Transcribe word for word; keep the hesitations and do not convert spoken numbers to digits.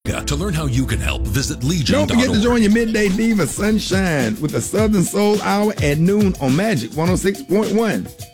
To learn how you can help, visit Legion. Don't forget to join your Midday Diva Sunshine with the Southern Soul Hour at noon on Magic one oh six point one.